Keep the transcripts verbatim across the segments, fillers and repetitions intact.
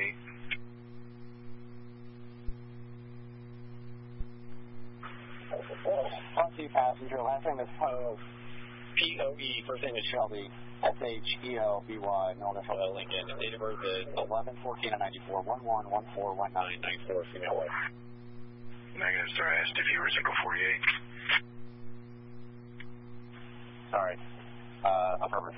forty-eight. One T passenger, last name is Poe, P O E, first name is Shelby, S H E L B Y, Northern Lincoln, and date of birth is eleven fourteen ninety-four, one one one four one nine nine four, female wife. Negative, sir. I asked if you were single forty-eight. Sorry. Uh, affirmative.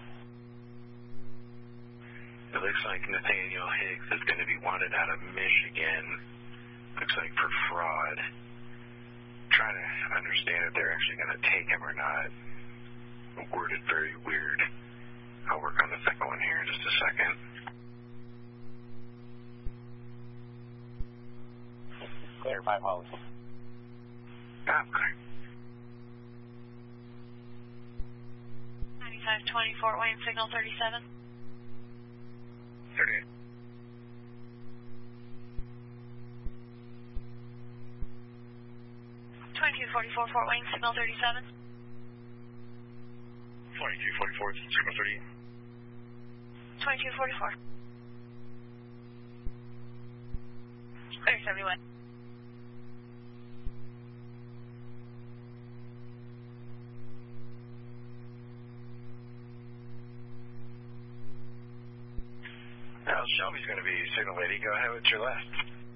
It looks like Nathaniel Hicks is going to be wanted out of Michigan. Looks like for fraud. Trying to understand if they're actually going to take him or not. Worded very weird. I'll work on the second one here in just a second. Clear, my apologies. Ah, okay. ninety-five twenty, Fort Wayne, signal thirty-seven. thirty-eight. twenty-two forty-four, Fort Wayne, signal thirty-seven. twenty-two forty-four, signal thirty-eight. twenty-two forty-four. Clear, seventy-one. Now, Shelby's going to be signal lady. Go ahead with your left.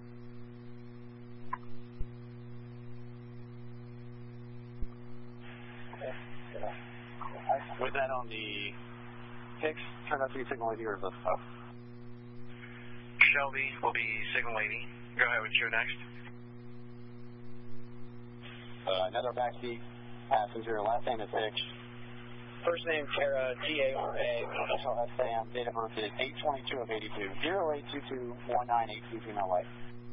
With that on the Hicks, turn out to be signal lady or the stuff. Shelby will be signal lady. Go ahead with your next. Uh, another backseat passenger, last name is Hicks. First name Tara, T A R A, initial S A M, date of birth is eight twenty-two of eighty-two, zero eight two two one nine eight two, female wife.